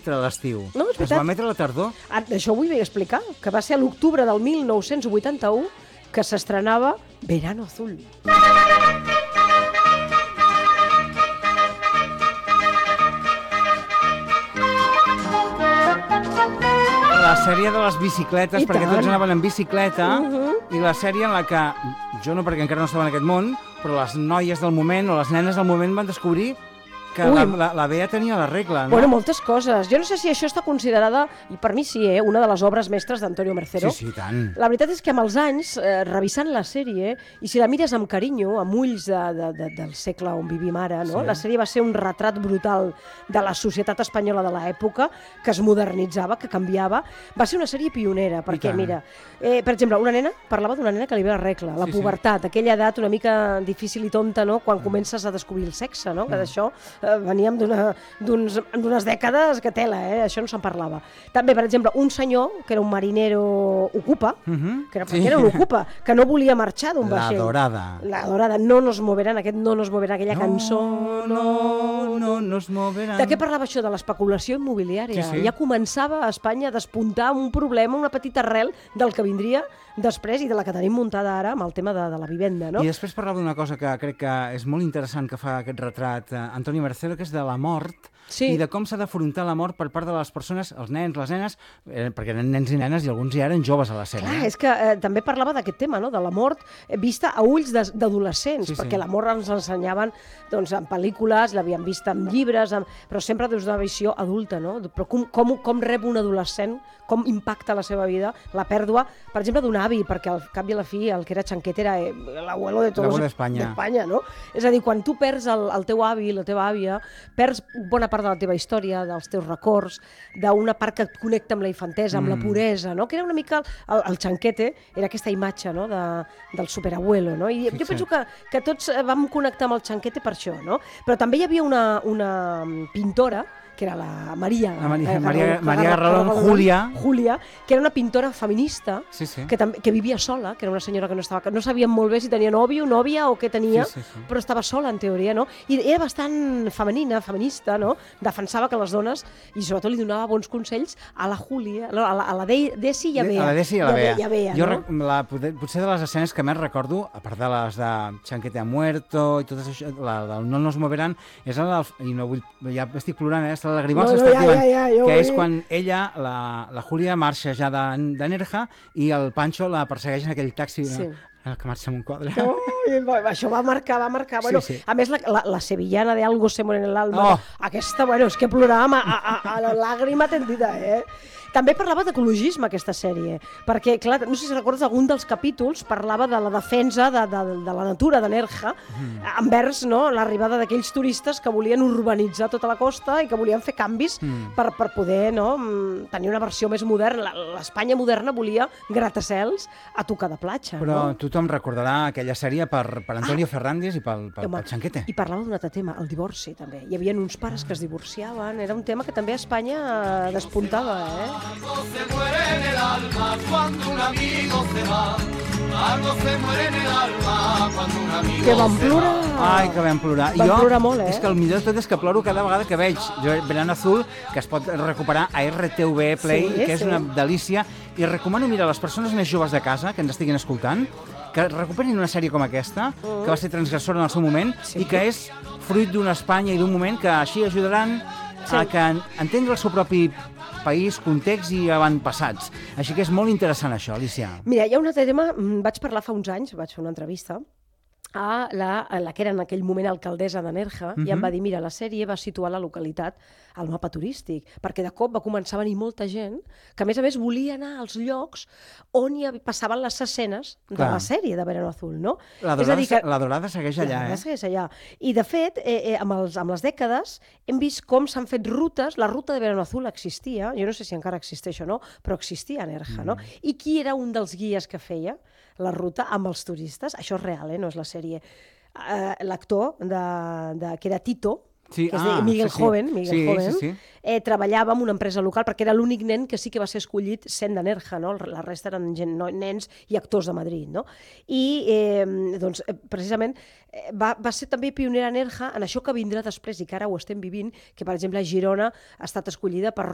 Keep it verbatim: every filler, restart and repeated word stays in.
emetre a l'estiu. No, és es veritat. va emetre a la tardor. Ah, això ho vull explicar, que va ser a l'octubre del mil nou-cents vuitanta-u que s'estrenava Verano Azul. La sèrie de les bicicletes, I perquè tant. tots anaven en bicicleta, Mhm. i la sèrie en la que, jo no perquè encara no estava en aquest món, però les noies del moment o les nenes del moment van descobrir que Ui. la, la, la Bea tenia la regla, no? Bueno, moltes coses. Jo no sé si això està considerada, i per mi sí, eh, una de les obres mestres d'Antonio Mercero. Sí, sí, tant. La veritat és que amb els anys, eh, revisant la sèrie, i si la mires amb carinyo, amb ulls de, de, de, del segle on vivim ara, no? Sí. La sèrie va ser un retrat brutal de la societat espanyola de l'època, que es modernitzava, que canviava. Va ser una sèrie pionera, perquè, tant. mira, eh, per exemple, una nena, parlava d'una nena que li ve la regla, la Sí, sí. pubertat, aquella edat una mica difícil i tonta, no?, quan comences a descobrir el sexe, no?, que d'això eh, veníem d'una d'uns, d'unes dècades que tela, eh? Això no se'n parlava. També, per exemple, un senyor, que era un marinero ocupa, Mhm. que era, Sí. que era un ocupa, que no volia marxar d'un La vaixell. Dorada. La Dorada. No nos moveran, aquest no nos moveran, aquella No, cançó... no, no nos moveran. De què parlava això? De l'especulació immobiliària. Sí, sí. Ja començava a Espanya a despuntar un problema, una petita arrel del que vindria després i de la que tenim muntada ara amb el tema de, de la vivenda, no? I després parlava d'una cosa que crec que és molt interessant que fa aquest retrat eh, Antonio Mercero, que és de la mort, Sí. i de com s'ha d'afrontar la mort per part de les persones, els nens, les nenes, eh, perquè eren nens i nenes i alguns ja eren joves a la sèrie. Clar, és que eh, també parlava d'aquest tema, no?, de la mort eh, vista a ulls de- d'adolescents, Sí, sí. perquè la mort ens ensenyaven doncs, en pel·lícules, l'havíem vist en llibres, en... però sempre des d'una visió adulta, no? Però com, com, com rep un adolescent, com impacta la seva vida, la pèrdua, per exemple, d'un avi, perquè al cap i a la fi el que era Chanquete era eh, l'abuelo de tots L'abuelo d'Espanya. d'Espanya, no? És a dir, quan tu perds el, el teu avi, la teva àvia, perds bona part de la teva història, dels teus records, d'una part que et connecta amb la infantesa, amb mm. la puresa, no? Que era una mica... El, el Chanquete era aquesta imatge, no?, de, del superabuelo, no? I Fixa't. jo penso que, que tots eh, vam connectar amb el Chanquete per això, no? Però també hi havia una, una pintora, que era la Maria... La Maria- eh, Maria- Garralón- Maria Garralón- Garralón, Julia. Julia, que era una pintora feminista, Sí, sí. que, també, que vivia sola, que era una senyora que no estava... No sabíem molt bé si tenia nòvio, nòvia o què tenia, Sí, sí, sí. però estava sola, en teoria, no? I era bastant femenina, feminista, no? Defensava que les dones, i sobretot li donava bons consells a la Júlia, no, a la, a la De- Desi i a Bea. A la Desi i a la Bea. I a Bea, jo, no? rec- la, poder- potser de les escenes que més recordo, a part de les de Chanquete ha muerto i tot això, la del No nos moveran, és la del... I no vull... Ja estic plorant, eh? La lagrimals No, no, està ja, activant, ja, ja, jo que vull- és quan ella, la, la Júlia, marxa ja de, de Nerja i el Pancho la persegueix en aquell taxi Sí. eh, que marxa amb un quadre. Ui, va- això va marcar, va marcar. Sí, Bueno, sí. A més, la, la, la sevillana de Algo se muere en el alma, Oh. aquesta, bueno, és que ploràvem a, a, a la làgrima tendida, eh? També parlava d'ecologisme, aquesta sèrie, perquè, clar, no sé si recordes, algun dels capítols parlava de la defensa de, de, de la natura de Nerja, mm. envers no, l'arribada d'aquells turistes que volien urbanitzar tota la costa i que volien fer canvis mm. per, per poder no, tenir una versió més moderna. L'Espanya moderna volia gratacels a tocar de platja. Però no? tothom recordarà aquella sèrie per, per Antonio ah. Fernández i pel, pel, Home, pel Chanquete. I parlava d'un altre tema, el divorci, també. Hi havia uns pares que es divorciaven, era un tema que també a Espanya eh, despuntava, eh? Algo se muere en el alma cuando un amigo se va. Algo se muere en el alma cuando un amigo Que vam se plorar. va. Ai, que vam plorar. Vam jo, plorar molt, eh? És que el millor de tot és que ploro cada vegada que veig jo, Verano Azul, que es pot recuperar a R T V Play, Sí, que és sí. una delícia. I recomano, mira, a les persones més joves de casa que ens estiguin escoltant, que recuperin una sèrie com aquesta, Mm. que va ser transgressora en el seu moment, Sí. i que és fruit d'una Espanya i d'un moment que així ajudaran Sí. a que en- entendre el seu propi país, context i avantpassats. Així que és molt interessant això, Alicia. Mira, hi ha un altre tema, mm, vaig parlar fa uns anys, vaig fer una entrevista, a la, a la que era en aquell moment alcaldessa de Nerja, uh -huh. i em va dir, mira, la sèrie va situar la localitat al mapa turístic, perquè de cop va començar a venir molta gent que, a més a més, volia anar als llocs on hi passaven les escenes de Clar. la sèrie de Verano Azul, no? La És a Dorada, dir que- la Dorada segueix La allà, Dorada eh? segueix allà. I, de fet, eh, eh, amb, els, amb les dècades hem vist com s'han fet rutes. La ruta de Verano Azul existia, jo no sé si encara existeix o no, però existia a Nerja, mm. no? I qui era un dels guies que feia la ruta amb els turistes? Això és real, eh? No és la sèrie. Uh, l'actor de, de, que era Tito, Sí, que és ah, de Miguel sí, sí. Joven, Miguel Sí, Joven sí, sí. Eh, treballava en una empresa local perquè era l'únic nen que sí que va ser escollit sent de Nerja, no? La resta eren gent, no, nens i actors de Madrid, no? I, eh, doncs, eh, precisament, eh, va, va ser també pionera a Nerja en això que vindrà després i que ara ho estem vivint, que, per exemple, a Girona ha estat escollida per